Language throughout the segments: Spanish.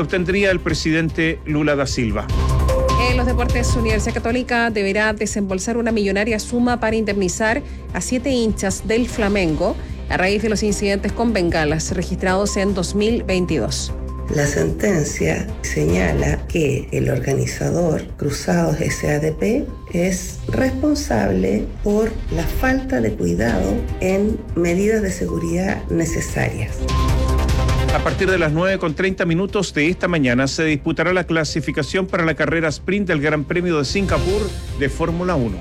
que obtendría el presidente Lula da Silva. En los deportes, Universidad Católica deberá desembolsar una millonaria suma para indemnizar a 7 hinchas del Flamengo a raíz de los incidentes con bengalas registrados en 2022. La sentencia señala que el organizador Cruzados SADP es responsable por la falta de cuidado en medidas de seguridad necesarias. A partir de las 9:30 de esta mañana se disputará la clasificación para la carrera sprint del Gran Premio de Singapur de Fórmula 1.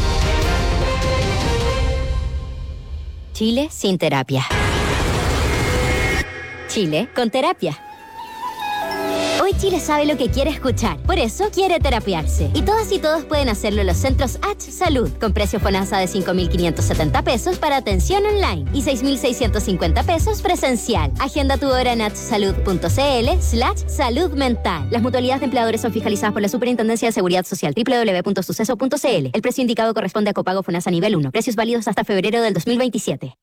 Chile sin terapia. Chile con terapia. Hoy Chile sabe lo que quiere escuchar, por eso quiere terapiarse. Y todas y todos pueden hacerlo en los centros H Salud, con precio FONASA de 5.570 pesos para atención online y 6.650 pesos presencial. Agenda tu hora en hsalud.cl/salud mental. Las mutualidades de empleadores son fiscalizadas por la Superintendencia de Seguridad Social, www.suceso.cl. El precio indicado corresponde a copago FONASA nivel 1. Precios válidos hasta febrero del 2027.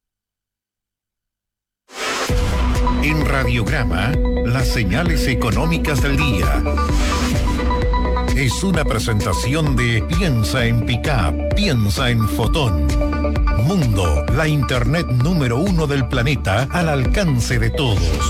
En Radiograma, las señales económicas del día. Es una presentación de Piensa en Pickup, piensa en Fotón. Mundo, la internet número 1 del planeta al alcance de todos.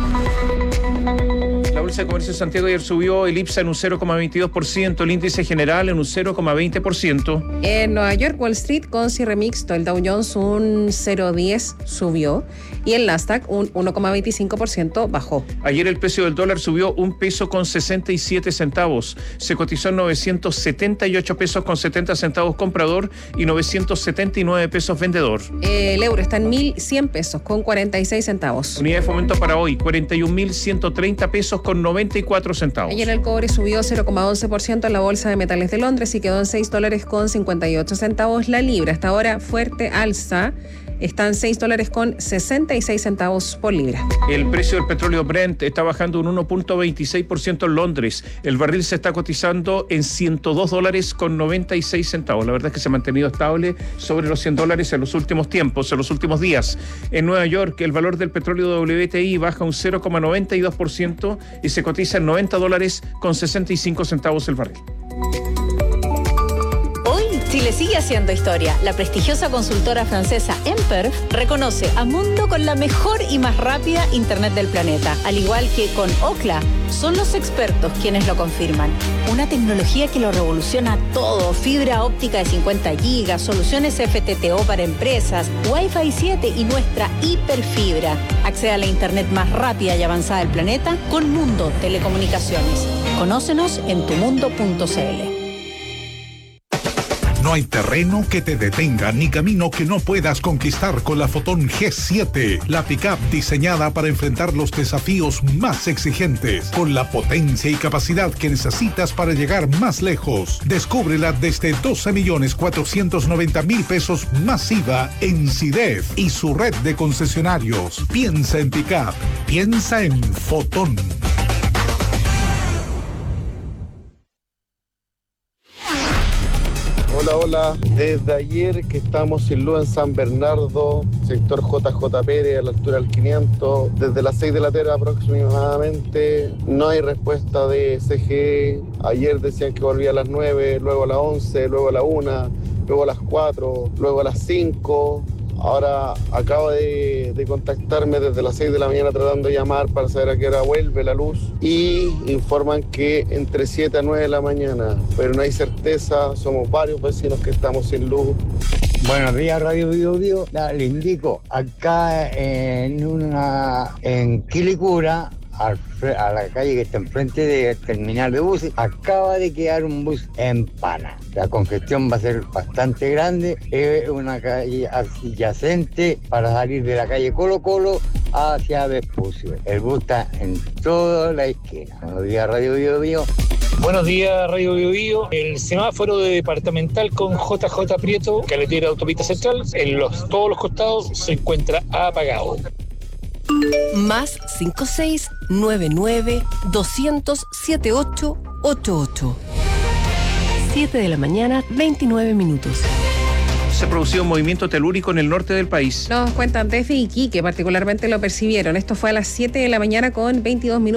La Bolsa de Comercio de Santiago ayer subió el IPSA en un 0,22%, el índice general en un 0,20%. En Nueva York, Wall Street con cierre mixto, el Dow Jones un 0,10 subió y el Nasdaq un 1,25% bajó. Ayer el precio del dólar subió $1.67. Se cotizó en 978 pesos con 70 centavos comprador y 979 pesos vendedor. El euro está en 1.100 pesos con 46 centavos. Unidad de fomento para hoy, 41.130 pesos con 94 centavos. Ayer el cobre subió 0,11% en la Bolsa de Metales de Londres y quedó en $6 con 58 centavos. La libra hasta ahora fuerte alza. Están $6 con 66 centavos por libra. El precio del petróleo Brent está bajando un 1,26% en Londres. El barril se está cotizando en $102 con 96 centavos. La verdad es que se ha mantenido estable sobre los $100 en los últimos tiempos, en los últimos días. En Nueva York, el valor del petróleo WTI baja un 0,92% y se cotiza en $90 con 65 centavos el barril. Chile sigue haciendo historia. La prestigiosa consultora francesa Emperf reconoce a Mundo con la mejor y más rápida internet del planeta. Al igual que con Ookla, son los expertos quienes lo confirman. Una tecnología que lo revoluciona todo. Fibra óptica de 50 gigas, soluciones FTTO para empresas, Wi-Fi 7 y nuestra hiperfibra. Accede a la internet más rápida y avanzada del planeta con Mundo Telecomunicaciones. Conócenos en tumundo.cl. No hay terreno que te detenga ni camino que no puedas conquistar con la Fotón G7, la pickup diseñada para enfrentar los desafíos más exigentes, con la potencia y capacidad que necesitas para llegar más lejos. Descúbrela desde 12.490.000 pesos más IVA en CIDEF y su red de concesionarios. Piensa en pickup, piensa en Fotón. Hola, desde ayer que estamos sin luz en San Bernardo, sector JJ Pérez, a la altura del 500, desde las 6 de la tarde aproximadamente, no hay respuesta de CGE. Ayer decían que volvía a las 9, luego a las 11, luego a la 1, luego a las 4, luego a las 5. Ahora acabo de contactarme desde las 6 de la mañana tratando de llamar para saber a qué hora vuelve la luz y informan que entre 7 a 9 de la mañana, pero no hay certeza, somos varios vecinos que estamos sin luz. Buenos días, Radio Biobío. Le indico, acá en Quilicura, a la calle que está enfrente del terminal de buses, acaba de quedar un bus en pana. La congestión va a ser bastante grande, es una calle adyacente para salir de la calle Colo Colo hacia Vespucio. El bus está en toda la esquina. Buenos días, Radio Biobío. Buenos días, Radio Biobío. El semáforo de departamental con JJ Prieto, carretera autopista central, en todos los costados se encuentra apagado. Más 5699-200-7888. 7 de la mañana, 29 minutos. Se ha producido un movimiento telúrico en el norte del país. Nos cuentan desde Iquique, particularmente lo percibieron. Esto fue a las 7 de la mañana con 22 minutos.